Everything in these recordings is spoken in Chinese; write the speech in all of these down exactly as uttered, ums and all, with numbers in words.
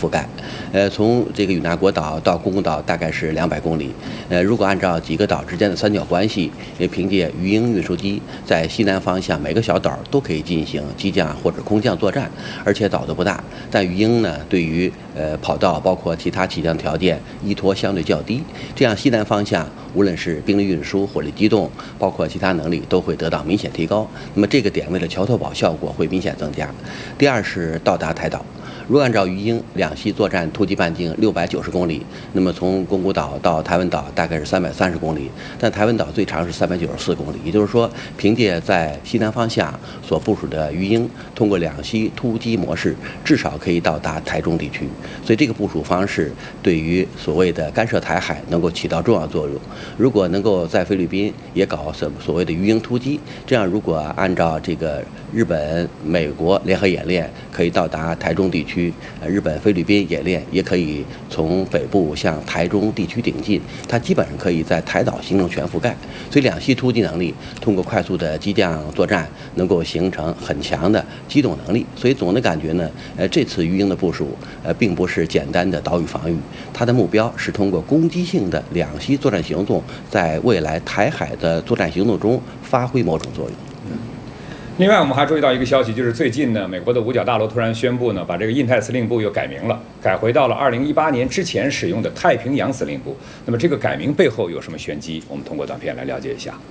覆盖。呃，从这个与那国岛到宫古岛大概是两百公里。呃，如果按照几个岛之间的三角关系，也凭借鱼鹰运输机在西南方向每个小岛都可以进行机降或者空降作战，而且岛都不大。但鱼鹰呢，对于呃跑道包括其他起降条件依托相对较低，这样西南方向无论是兵力运输、火力机动，包括其他能力都会得到明显提高。那么这个点位的桥头堡效果会明显增加。第二是到达台岛。如果按照鱼鹰两栖作战突击半径六百九十公里，那么从宫古岛到台湾岛大概是三百三十公里，但台湾岛最长是三百九十四公里。也就是说，凭借在西南方向所部署的鱼鹰，通过两栖突击模式，至少可以到达台中地区。所以这个部署方式对于所谓的干涉台海能够起到重要作用。如果能够在菲律宾也搞所所谓的鱼鹰突击，这样如果按照这个日本、美国联合演练，可以到达台中地区。呃，日本、菲律宾演练也可以从北部向台中地区顶进，它基本上可以在台岛形成全覆盖。所以两栖突击能力通过快速的机降作战，能够形成很强的机动能力。所以总的感觉呢，呃，这次鱼鹰的部署，呃，并不是简单的岛屿防御，它的目标是通过攻击性的两栖作战行动，在未来台海的作战行动中发挥某种作用。 另外，我们还注意到一个消息，就是最近呢，美国的五角大楼突然宣布呢，把这个印太司令部又改名了，改回到了二零一八年之前使用的太平洋司令部。那么这个改名背后有什么玄机？我们通过短片来了解一下。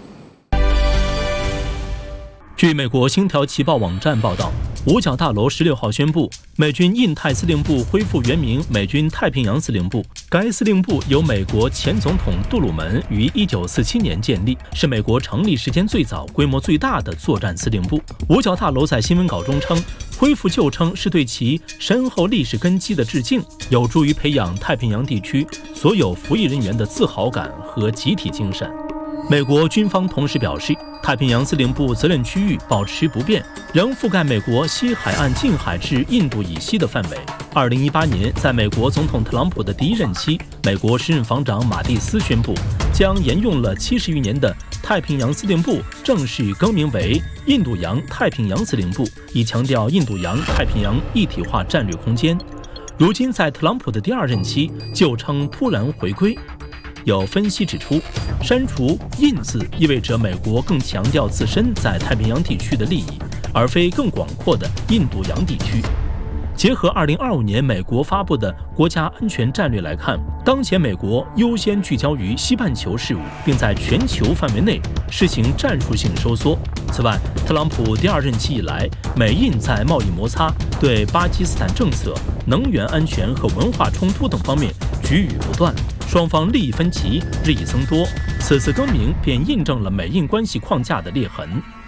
据美国星条旗报网站报道，五角大楼十六号宣布，美军印太司令部恢复原名美军太平洋司令部。该司令部由美国前总统杜鲁门于一九四七年建立，是美国成立时间最早、规模最大的作战司令部。五角大楼在新闻稿中称，恢复旧称是对其深厚历史根基的致敬，有助于培养太平洋地区所有服役人员的自豪感和集体精神。美国军方同时表示，太平洋司令部责任区域保持不变，仍覆盖美国西海岸近海至印度以西的范围。二零一八年，在美国总统特朗普的第一任期，美国时任防长马蒂斯宣布，将沿用了七十余年的太平洋司令部正式更名为印度洋太平洋司令部，以强调印度洋太平洋一体化战略空间。如今，在特朗普的第二任期，旧称突然回归。有分析指出，删除“印”字意味着美国更强调自身在太平洋地区的利益，而非更广阔的印度洋地区。结合二零二五年美国发布的国家安全战略来看，当前美国优先聚焦于西半球事务，并在全球范围内实行战术性收缩。此外，特朗普第二任期以来，美印在贸易摩擦、对巴基斯坦政策、能源安全和文化冲突等方面举语不断，双方利益分歧日益增多。此次更名便印证了美印关系框架的裂痕。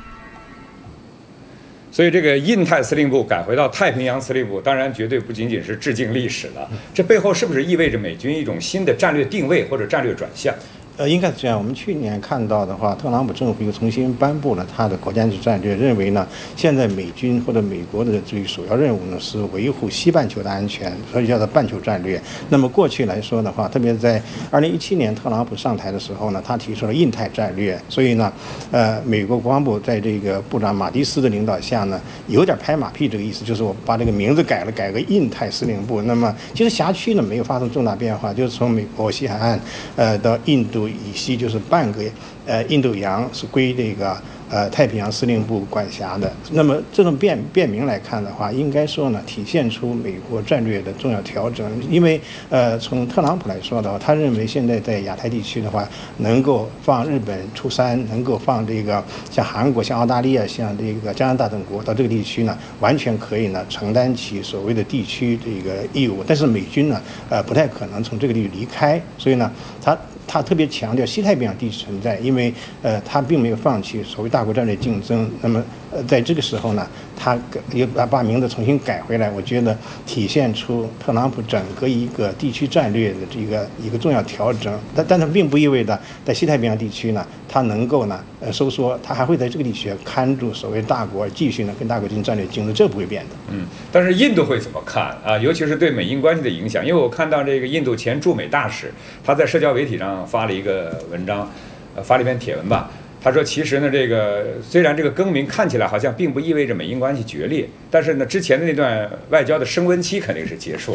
所以，这个印太司令部改回到太平洋司令部，当然绝对不仅仅是致敬历史了。这背后是不是意味着美军一种新的战略定位或者战略转向？ 呃，应该是这样。我们去年看到的话，特朗普政府又重新颁布了他的国家安全战略，认为呢，现在美军或者美国的这个首要任务呢是维护西半球的安全，所以叫做半球战略。那么过去来说的话，特别在二零一七年特朗普上台的时候呢，他提出了印太战略，所以呢，呃，美国国防部在这个部长马蒂斯的领导下呢，有点拍马屁这个意思，就是我把这个名字改了，改个印太司令部。那么其实辖区呢没有发生重大变化，就是从美国西海岸呃到印度以西，就是半个呃印度洋是归这个呃太平洋司令部管辖的。那么这种变变名来看的话，应该说呢，体现出美国战略的重要调整。因为呃从特朗普来说的话，他认为现在在亚太地区的话，能够放日本出山，能够放这个像韩国、像澳大利亚、像这个加拿大等国到这个地区呢，完全可以呢承担起所谓的地区这个义务。但是美军呢，呃不太可能从这个地区离开，所以呢，他。他特别强调西太平洋地区存在，因为呃他并没有放弃所谓大国战略竞争。那么呃在这个时候呢，他又把把名字重新改回来，我觉得体现出特朗普整个一个地区战略的这个一个重要调整。但但是并不意味着在西太平洋地区呢，他能够呢呃收缩，他还会在这个地区看住所谓大国，继续呢跟大国进行战略竞争，这不会变的。 嗯，但是印度会怎么看啊？尤其是对美印关系的影响，因为我看到这个印度前驻美大使他在社交媒体上发了一个文章，呃，发了一篇帖文吧。他说，其实呢，这个虽然这个更名看起来好像并不意味着美印关系决裂，但是呢，之前的那段外交的升温期肯定是结束。